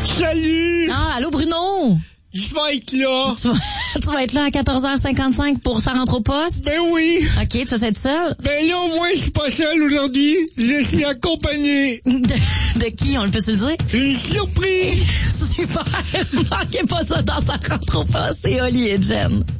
Salut! Ah, allô Bruno? Je vais être là. Tu vas être là à 14h55 pour Ça rentre au poste? Ben oui. OK, tu vas être seul? Ben là, au moins, je suis pas seul aujourd'hui. Je suis accompagné. De qui, on le peut se le dire? Une surprise. Super! Manquez pas ça dans Ça rentre au poste, c'est Oli et Jen.